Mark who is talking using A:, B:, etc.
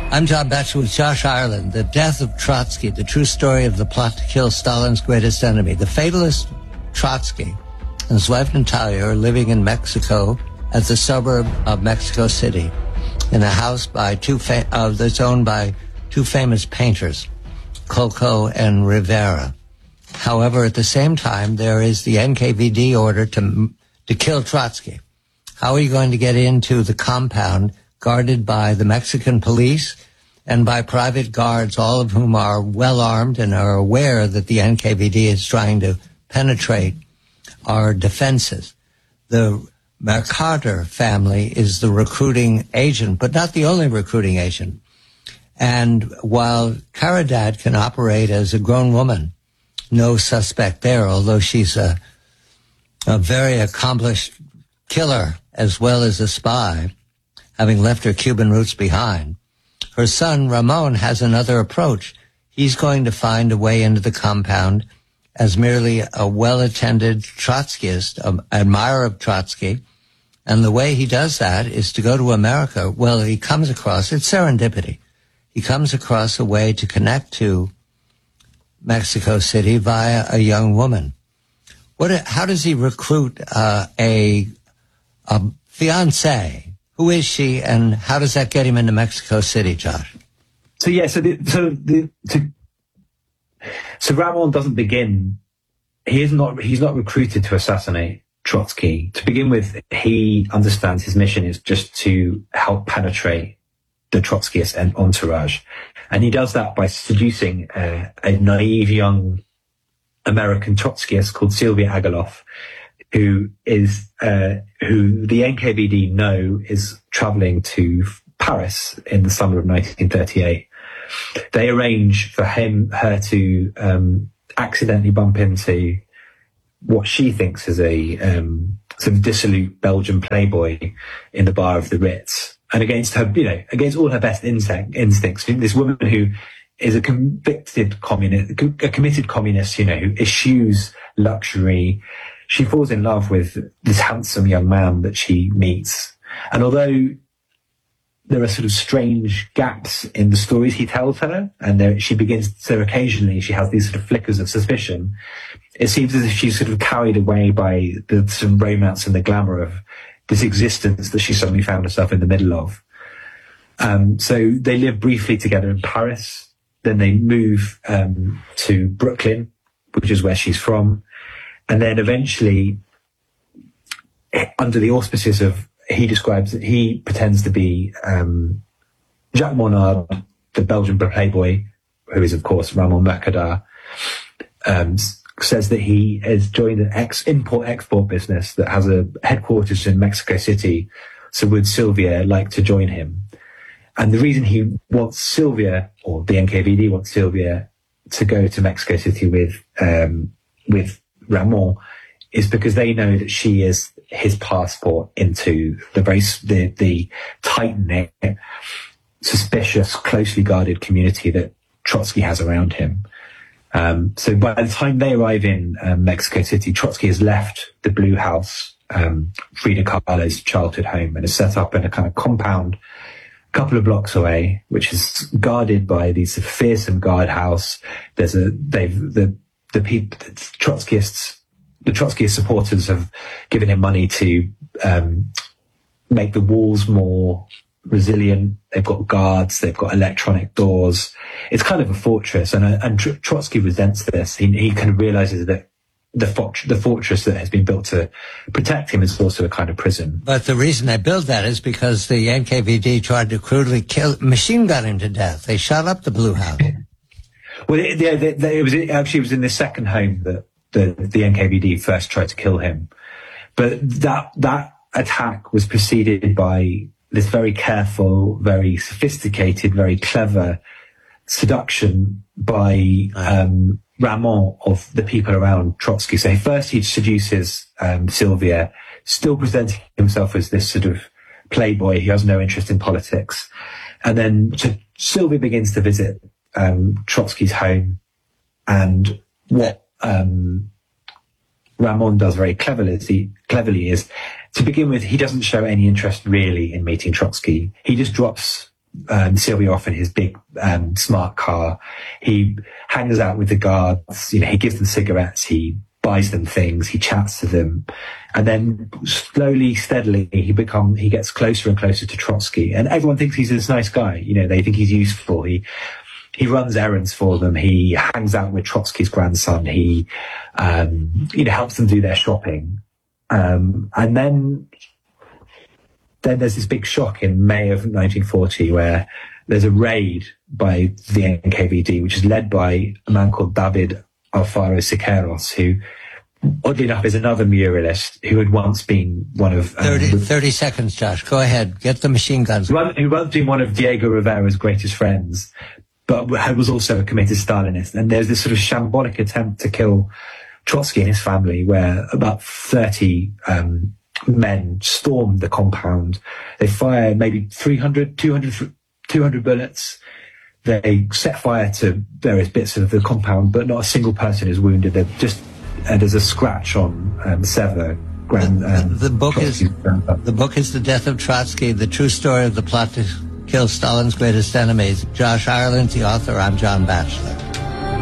A: I'm John Batchelor with Josh Ireland. The Death of Trotsky, the true story of the plot to kill Stalin's greatest enemy. The fatalist Trotsky and his wife Natalia are living in Mexico at the suburb of Mexico City in a house by that's owned by two famous painters, Coco and Rivera. However, at the same time, there is the NKVD order to kill Trotsky. How are you going to get into the compound guarded by the Mexican police and by private guards, all of whom are well armed and are aware that the NKVD is trying to penetrate our defenses? The Mercader family is the recruiting agent, but not the only recruiting agent. And while Caridad can operate as a grown woman, no suspect there, although she's a very accomplished killer as well as a spy, having left her Cuban roots behind. Her son, Ramon, has another approach. He's going to find a way into the compound as merely a well-attended Trotskyist, an admirer of Trotsky. And the way he does that is to go to America. Well, he comes across, it's serendipity. He comes across a way to connect to Mexico City via a young woman. How does he recruit a fiancée? Who is she, and how does that get him into Mexico City, Josh?
B: So Ramon doesn't begin. He's not recruited to assassinate Trotsky. To begin with, he understands his mission is just to help penetrate the Trotskyist entourage, and he does that by seducing a naive young American Trotskyist called Sylvia Agaloff, who the NKVD know is traveling to Paris in the summer of 1938. They arrange for her to accidentally bump into what she thinks is a sort of dissolute Belgian playboy in the bar of the Ritz. And against all her best instincts, this woman who is a committed communist, who eschews luxury, she falls in love with this handsome young man that she meets. And although there are sort of strange gaps in the stories he tells her, and occasionally she has these sort of flickers of suspicion, it seems as if she's sort of carried away by some romance and the glamour of this existence that she suddenly found herself in the middle of. So they live briefly together in Paris. Then they move to Brooklyn, which is where she's from. And then eventually, under the auspices of, he pretends to be Jacques Monard, the Belgian playboy, who is, of course, Ramon Mercader, says that he has joined an import-export business that has a headquarters in Mexico City. So would Sylvia like to join him? And the reason he wants Sylvia, or the NKVD wants Sylvia to go to Mexico City with Ramon, is because they know that she is his passport into the tight-knit, suspicious, closely guarded community that Trotsky has around him. So by the time they arrive in Mexico City, Trotsky has left the Blue House, Frida Kahlo's childhood home, and is set up in a kind of compound a couple of blocks away, which is guarded by these fearsome guardhouse. The Trotskyist supporters have given him money to make the walls more resilient. They've got guards, they've got electronic doors. It's kind of a fortress, and Trotsky resents this. He kind of realizes that the fortress that has been built to protect him is also a kind of prison.
A: But the reason they built that is because the NKVD tried to crudely machine gun him to death. They shot up the Blue House.
B: Well, it was in the second home that the NKVD first tried to kill him. But that attack was preceded by this very careful, very sophisticated, very clever seduction by Ramon of the people around Trotsky. So first he seduces Sylvia, still presenting himself as this sort of playboy who has no interest in politics. And then Sylvia begins to visit Trotsky's home, and what Ramon does very cleverly is, to begin with, he doesn't show any interest really in meeting Trotsky. He just drops Sylvia off in his big smart car. He hangs out with the guards. He gives them cigarettes. He buys them things. He chats to them, and then slowly, steadily, he gets closer and closer to Trotsky. And everyone thinks he's this nice guy. They think he's useful. He runs errands for them. He hangs out with Trotsky's grandson. He helps them do their shopping. And then there's this big shock in May of 1940 where there's a raid by the NKVD, which is led by a man called David Alfaro Siqueiros, who, oddly enough, is another muralist who had once been one of...
A: 30 seconds, Josh. Go ahead. Get the machine guns.
B: Who once been one of Diego Rivera's greatest friends, but was also a committed Stalinist. And there's this sort of shambolic attempt to kill Trotsky and his family, where about 30 men storm the compound. They fire maybe 200 bullets. They set fire to various bits of the compound, but not a single person is wounded. There's a scratch on Sever.
A: The book is The Death of Trotsky, the true story of the plot to kill Stalin's greatest enemies. Josh Ireland's the author. I'm John Batchelor.